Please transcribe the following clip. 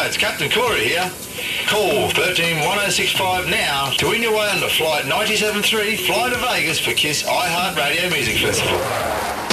Hi, it's Captain Corey here. Call 131065 now to win your way on the Flight 97.3 fly to Vegas for KISS iHeartRadio Music Festival.